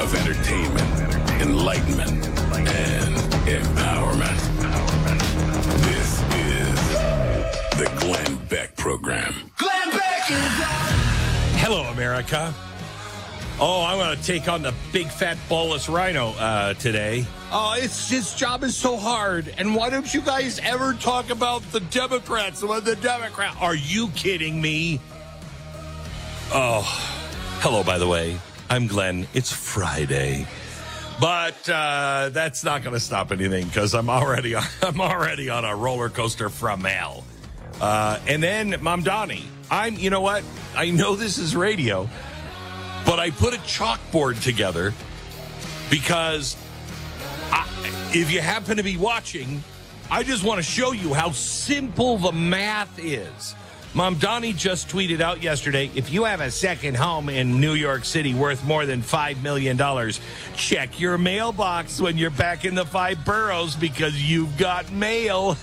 of entertainment, enlightenment, and empowerment. This is the Glenn Beck Program. Glenn Beck is on. Hello, America. Oh, I'm going to take on the big fat ballless rhino today. Oh, his job is so hard. And why don't you guys ever talk about the Democrats? Are you kidding me? Oh, hello, by the way. I'm Glenn. It's Friday. But that's not going to stop anything because I'm already on a roller coaster from hell. And then Mamdani. You know what? I know this is radio, but I put a chalkboard together because if you happen to be watching, I just want to show you how simple the math is. Mamdani just tweeted out yesterday, if you have a second home in New York City worth more than $5 million, check your mailbox when you're back in the 5 boroughs because you've got mail.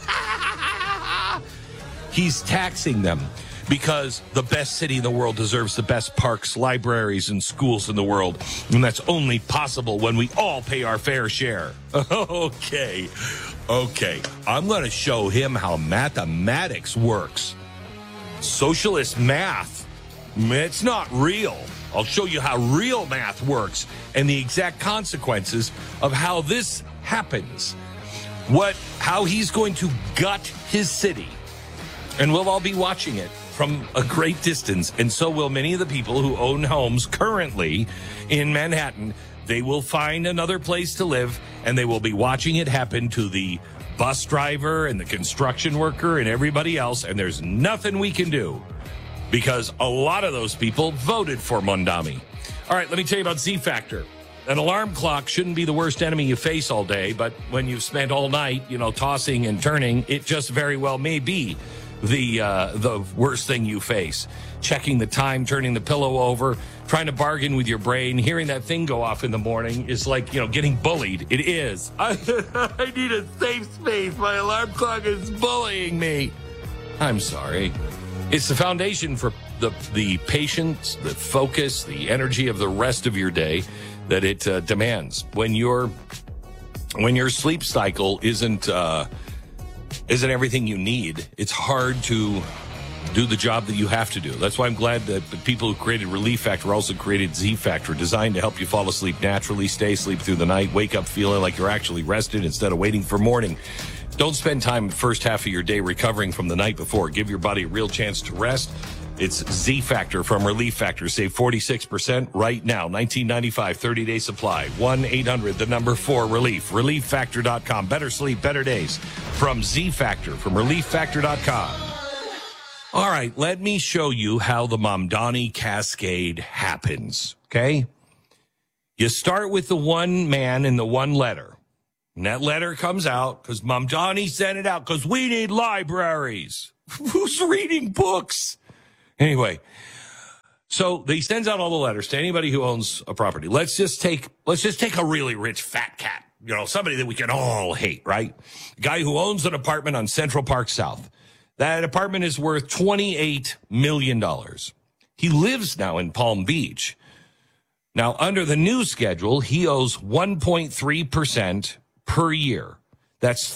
He's taxing them because the best city in the world deserves the best parks, libraries, and schools in the world. And that's only possible when we all pay our fair share. Okay. I'm going to show him how mathematics works. Socialist math, it's not real. I'll show you how real math works and the exact consequences of how this happens. How he's going to gut his city. And we'll all be watching it from a great distance. And so will many of the people who own homes currently in Manhattan. They will find another place to live, and they will be watching it happen to the bus driver and the construction worker and everybody else. And there's nothing we can do because a lot of those people voted for Mamdani. All right, let me tell you about Z-Factor. An alarm clock shouldn't be the worst enemy you face all day, but when you've spent all night, tossing and turning, it just very well may be the worst thing you face. Checking the time, turning the pillow over, trying to bargain with your brain, hearing that thing go off in the morning is like, getting bullied. It is. I need a safe space. My alarm clock is bullying me. I'm sorry. It's the foundation for the patience, the focus, the energy of the rest of your day that it demands. When your sleep cycle isn't everything you need, it's hard to do the job that you have to do. That's why I'm glad that the people who created Relief Factor also created Z-Factor, designed to help you fall asleep naturally, stay asleep through the night, wake up feeling like you're actually rested instead of waiting for morning. Don't spend time the first half of your day recovering from the night before. Give your body a real chance to rest. It's Z-Factor from Relief Factor. Save 46% right now. $19.95, 30-day supply. 1-800-4-RELIEF. ReliefFactor.com. Better sleep, better days. From Z-Factor, from ReliefFactor.com. All right, let me show you how the Mamdani cascade happens, okay? You start with the one man and the one letter. And that letter comes out because Mamdani sent it out because we need libraries. Who's reading books? Anyway, so he sends out all the letters to anybody who owns a property. Let's just take a really rich fat cat, somebody that we can all hate, right? A guy who owns an apartment on Central Park South. That apartment is worth $28 million. He lives now in Palm Beach. Now, under the new schedule, he owes 1.3% per year. That's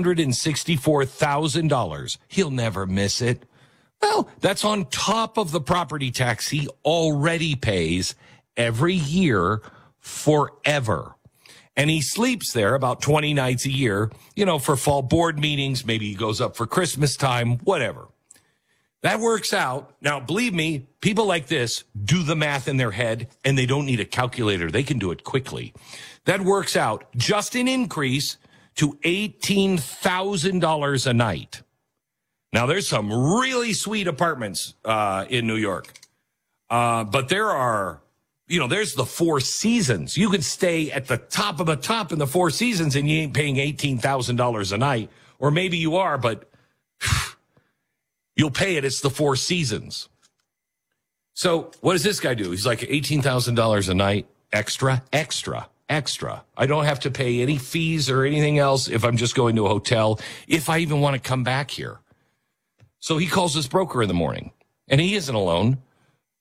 $364,000. He'll never miss it. Well, that's on top of the property tax he already pays every year forever. And he sleeps there about 20 nights a year, for fall board meetings. Maybe he goes up for Christmas time, whatever. That works out. Now, believe me, people like this do the math in their head, and they don't need a calculator. They can do it quickly. That works out just an increase to $18,000 a night. Now, there's some really sweet apartments in New York, but there are, there's the Four Seasons. You can stay at the top of the top in the Four Seasons, and you ain't paying $18,000 a night. Or maybe you are, but you'll pay it. It's the Four Seasons. So what does this guy do? He's like $18,000 a night, extra. I don't have to pay any fees or anything else if I'm just going to a hotel, if I even want to come back here. So he calls his broker in the morning, and he isn't alone.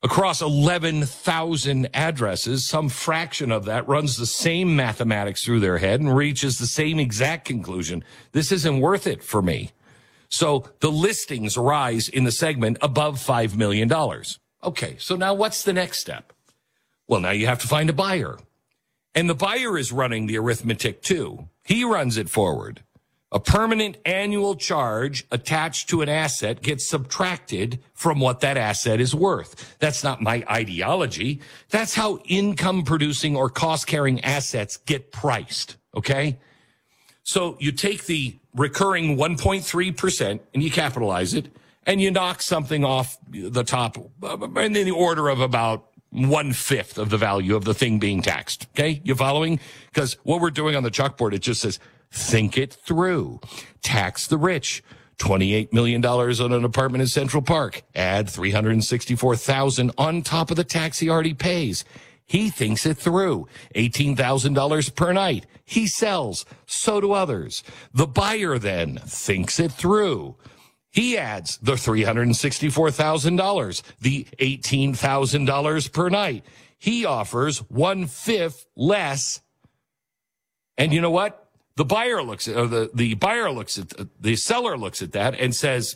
across 11,000 addresses. Some fraction of that runs the same mathematics through their head and reaches the same exact conclusion. This isn't worth it for me. So the listings rise in the segment above $5 million. Okay, so now what's the next step? Well, now you have to find a buyer. And the buyer is running the arithmetic too. He runs it forward. A permanent annual charge attached to an asset gets subtracted from what that asset is worth. That's not my ideology. That's how income-producing or cost-carrying assets get priced, okay? So you take the recurring 1.3% and you capitalize it, and you knock something off the top in the order of about 1/5 of the value of the thing being taxed, okay? You following? Because what we're doing on the chalkboard, it just says, think it through. Tax the rich. $28 million on an apartment in Central Park. Add $364,000 on top of the tax he already pays. He thinks it through. $18,000 per night. He sells. So do others. The buyer then thinks it through. He adds the $364,000, the $18,000 per night. He offers 1/5 less. And you know what? The buyer looks at, or the buyer looks at, the seller looks at that and says,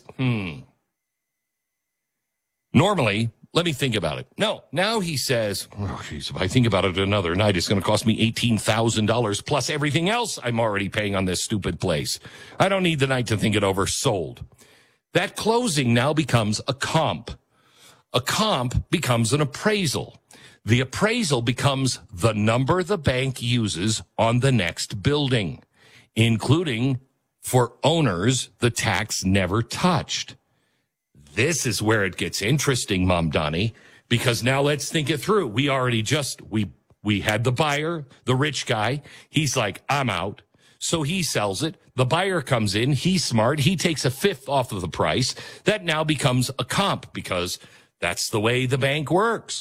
normally, let me think about it. No, now he says, oh, geez, if I think about it another night, it's going to cost me $18,000 plus everything else I'm already paying on this stupid place. I don't need the night to think it over. Sold. That closing now becomes a comp. A comp becomes an appraisal. The appraisal becomes the number the bank uses on the next building, including for owners the tax never touched. This is where it gets interesting, Mom Donnie, because now let's think it through. We already we had the buyer, the rich guy. He's like, I'm out. So he sells it. The buyer comes in. He's smart. He takes 1/5 off of the price. That now becomes a comp because that's the way the bank works.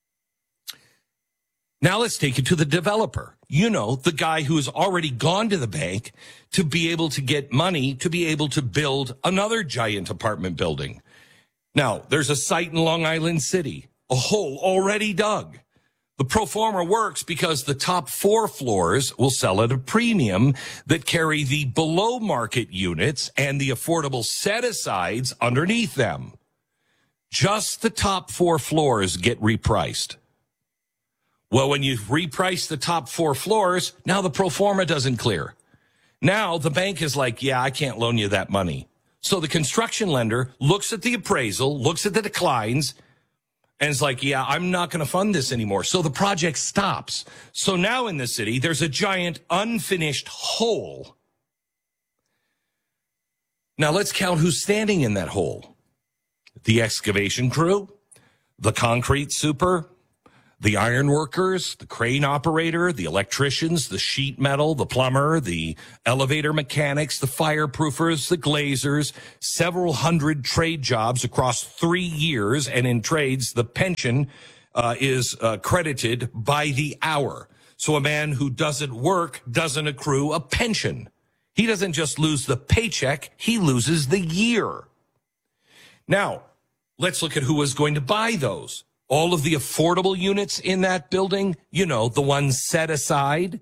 Now let's take it to the developer. You know, the guy who has already gone to the bank to be able to get money to be able to build another giant apartment building. Now, there's a site in Long Island City, a hole already dug. The pro forma works because the top 4 floors will sell at a premium that carry the below market units and the affordable set-asides underneath them. Just the top 4 floors get repriced. Well, when you reprice the top 4 floors, now the pro forma doesn't clear. Now the bank is like, yeah, I can't loan you that money. So the construction lender looks at the appraisal, looks at the declines, and it's like, yeah, I'm not going to fund this anymore. So the project stops. So now in the city, there's a giant unfinished hole. Now let's count who's standing in that hole. The excavation crew, the concrete super, the iron workers, the crane operator, the electricians, the sheet metal, the plumber, the elevator mechanics, the fireproofers, the glazers, several hundred trade jobs across 3 years. And in trades, the pension is credited by the hour. So a man who doesn't work doesn't accrue a pension. He doesn't just lose the paycheck, he loses the year. Now, let's look at who was going to buy those. All of the affordable units in that building, you know, the ones set aside.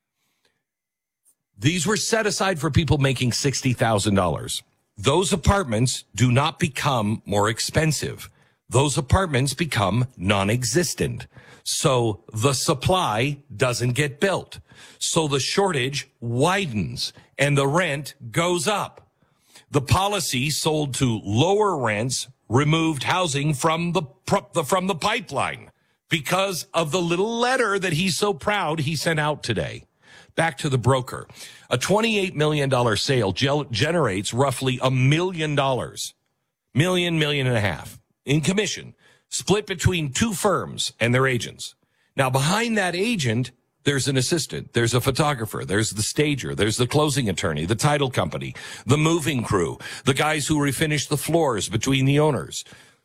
These were set aside for people making $60,000. Those apartments do not become more expensive. Those apartments become non-existent. So the supply doesn't get built. So the shortage widens and the rent goes up. The policy sold to lower rents removed housing from the pipeline because of the little letter that he's so proud he sent out today. Back to the broker. A $28 million sale generates roughly $1 million, million and a half in commission, split between 2 firms and their agents. Now, behind that agent, there's an assistant, there's a photographer, there's the stager, there's the closing attorney, the title company, the moving crew, the guys who refinish the floors between the owners.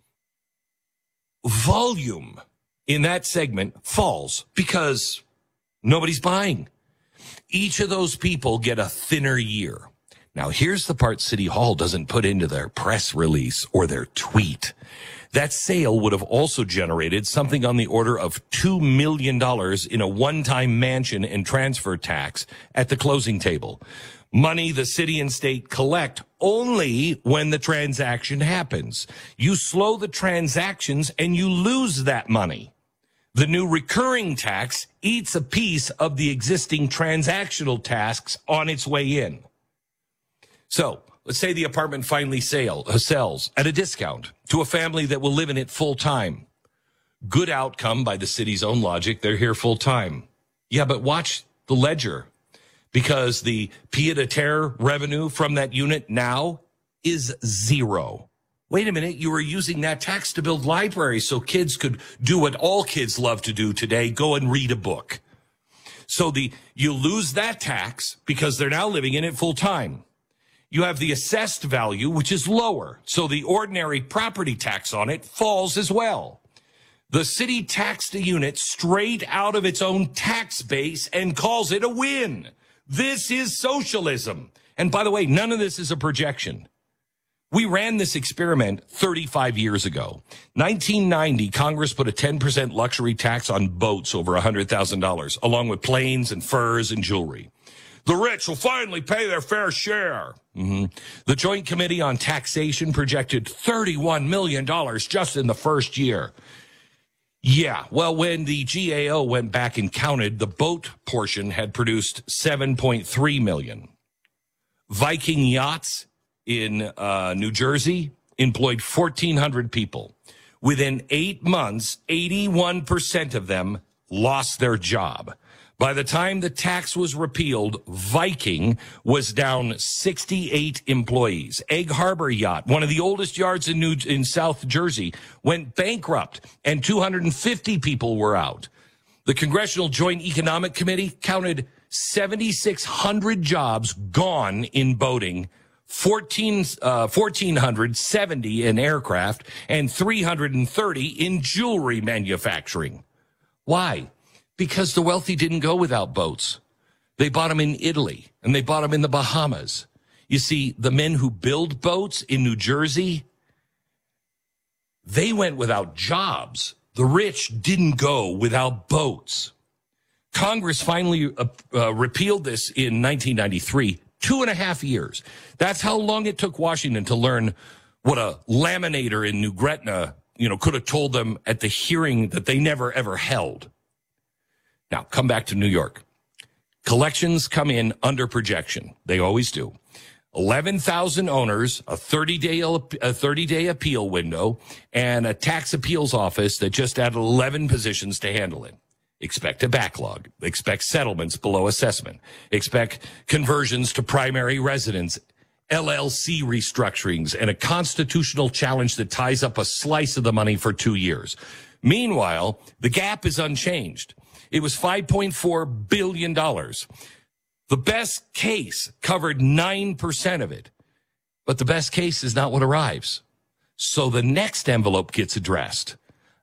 Volume in that segment falls because nobody's buying. Each of those people get a thinner year. Now, here's the part City Hall doesn't put into their press release or their tweet. That sale would have also generated something on the order of $2 million in a one-time mansion and transfer tax at the closing table. Money the city and state collect only when the transaction happens. You slow the transactions and you lose that money. The new recurring tax eats a piece of the existing transactional tax on its way in. So, let's say the apartment finally sells at a discount to a family that will live in it full time. Good outcome by the city's own logic. They're here full time. Yeah, but watch the ledger, because the pied-à-terre revenue from that unit now is zero. Wait a minute, you were using that tax to build libraries so kids could do what all kids love to do today, go and read a book. So you lose that tax because they're now living in it full time. You have the assessed value, which is lower, so the ordinary property tax on it falls as well. The city taxed a unit straight out of its own tax base and calls it a win. This is socialism. And by the way, none of this is a projection. We ran this experiment 35 years ago. 1990, Congress put a 10% luxury tax on boats over $100,000, along with planes and furs and jewelry. The rich will finally pay their fair share. The Joint Committee on Taxation projected $31 million just in the first year. Yeah, well, when the GAO went back and counted, the boat portion had produced $7.3 million. Viking Yachts in New Jersey employed 1,400 people. Within 8 months, 81% of them lost their job. By the time the tax was repealed, Viking was down 68 employees. Egg Harbor Yacht, one of the oldest yards in South Jersey, went bankrupt, and 250 people were out. The Congressional Joint Economic Committee counted 7,600 jobs gone in boating, 1,470 in aircraft, and 330 in jewelry manufacturing. Why? Because the wealthy didn't go without boats. They bought them in Italy, and they bought them in the Bahamas. You see, the men who build boats in New Jersey, they went without jobs. The rich didn't go without boats. Congress finally repealed this in 1993, 2.5 years. That's how long it took Washington to learn what a laminator in New Gretna, could have told them at the hearing that they never, ever held. Now, come back to New York. Collections come in under projection. They always do. 11,000 owners, a 30-day appeal window, and a tax appeals office that just added 11 positions to handle it. Expect a backlog. Expect settlements below assessment. Expect conversions to primary residence, LLC restructurings, and a constitutional challenge that ties up a slice of the money for 2 years. Meanwhile, the gap is unchanged. It was $5.4 billion. The best case covered 9% of it. But the best case is not what arrives. So the next envelope gets addressed.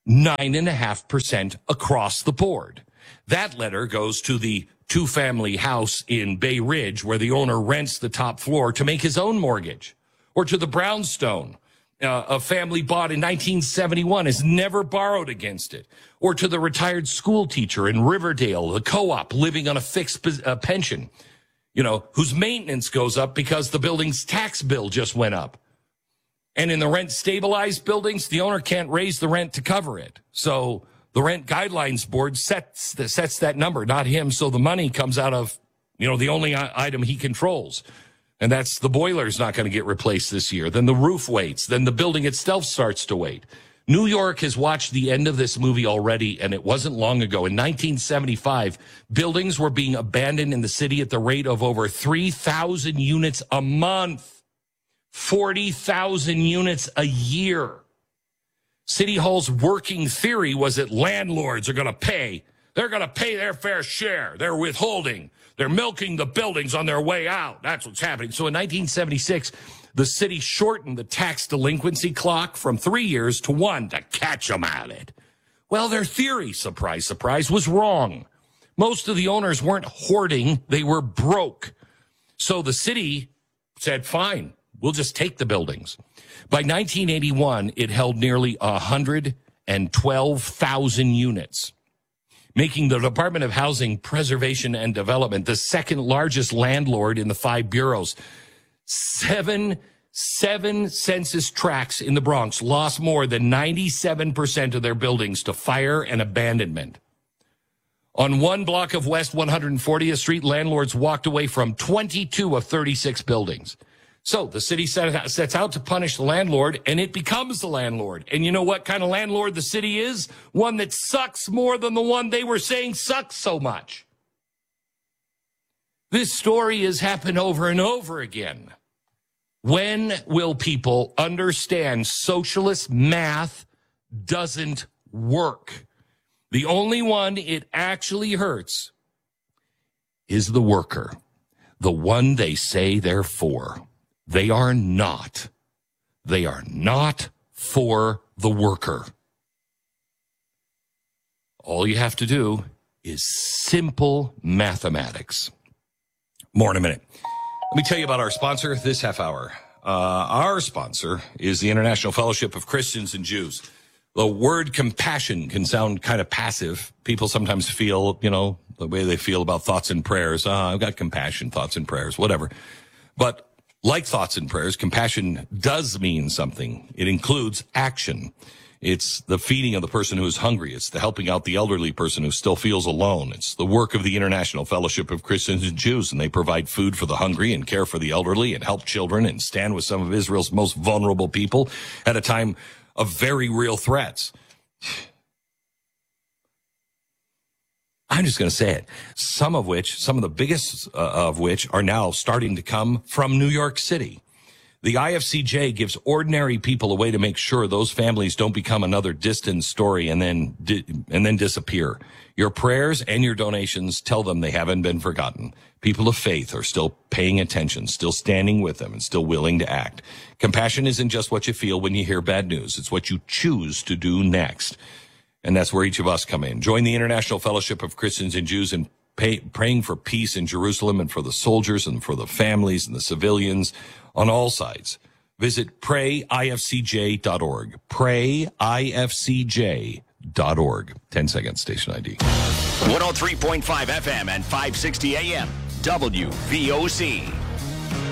9.5% across the board. That letter goes to the two-family house in Bay Ridge where the owner rents the top floor to make his own mortgage. Or to the brownstone. A family bought in 1971 has never borrowed against it. Or to the retired school teacher in Riverdale, the co-op living on a fixed pension, whose maintenance goes up because the building's tax bill just went up. And in the rent-stabilized buildings, the owner can't raise the rent to cover it. So the Rent Guidelines Board sets that number, not him. So the money comes out of, the only item he controls. And that's the boiler's not going to get replaced this year. Then the roof waits. Then the building itself starts to wait. New York has watched the end of this movie already, and it wasn't long ago. In 1975, buildings were being abandoned in the city at the rate of over 3,000 units a month. 40,000 units a year. City Hall's working theory was that landlords are going to pay. They're going to pay their fair share. They're withholding. They're milking the buildings on their way out. That's what's happening. So in 1976, the city shortened the tax delinquency clock from 3 years to 1 to catch them at it. Well, their theory, surprise, surprise, was wrong. Most of the owners weren't hoarding. They were broke. So the city said, fine, We'll just take the buildings. By 1981, it held nearly 112,000 units, making the Department of Housing, Preservation, and Development the second largest landlord in the 5 bureaus. Seven census tracts in the Bronx lost more than 97% of their buildings to fire and abandonment. On one block of West 140th Street, landlords walked away from 22 of 36 buildings. So the city sets out to punish the landlord, and it becomes the landlord. And you know what kind of landlord the city is? One that sucks more than the one they were saying sucks so much. This story has happened over and over again. When will people understand socialist math doesn't work? The only one it actually hurts is the worker, the one they say they're for. They are not. They are not for the worker. All you have to do is simple mathematics. More in a minute. Let me tell you about our sponsor this half hour. Our sponsor is the International Fellowship of Christians and Jews. The word compassion can sound kind of passive. People sometimes feel, the way they feel about thoughts and prayers. I've got compassion, thoughts and prayers, whatever. But like thoughts and prayers, compassion does mean something. It includes action. It's the feeding of the person who is hungry. It's the helping out the elderly person who still feels alone. It's the work of the International Fellowship of Christians and Jews, and they provide food for the hungry and care for the elderly and help children and stand with some of Israel's most vulnerable people at a time of very real threats. I'm just going to say it. Some of the biggest of which are now starting to come from New York City. The IFCJ gives ordinary people a way to make sure those families don't become another distant story and then disappear. Your prayers and your donations tell them they haven't been forgotten. People of faith are still paying attention, still standing with them, and still willing to act. Compassion isn't just what you feel when you hear bad news. It's what you choose to do next. And that's where each of us come in. Join the International Fellowship of Christians and Jews in praying for peace in Jerusalem and for the soldiers and for the families and the civilians on all sides. Visit prayifcj.org. Prayifcj.org. 10 seconds, station ID. 103.5 FM and 560 AM. WVOC.